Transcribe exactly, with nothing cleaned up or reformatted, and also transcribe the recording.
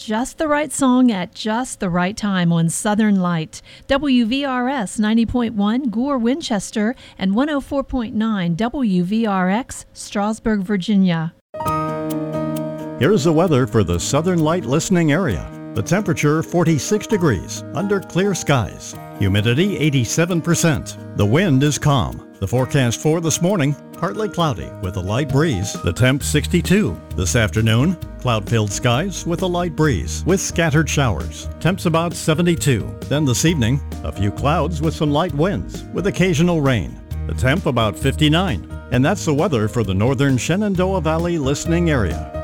just the right song at just the right time on Southern Light. W V R S ninety point one Gore, Winchester, and one oh four point nine W V R X, Strasburg, Virginia. Here's the weather for the Southern Light listening area. The temperature forty-six degrees, under clear skies. Humidity eighty-seven percent. The wind is calm. The forecast for this morning, partly cloudy with a light breeze. The temp sixty-two. This afternoon, cloud-filled skies with a light breeze with scattered showers. Temps about seventy-two. Then this evening, a few clouds with some light winds with occasional rain. The temp about fifty-nine. And that's the weather for the northern Shenandoah Valley listening area.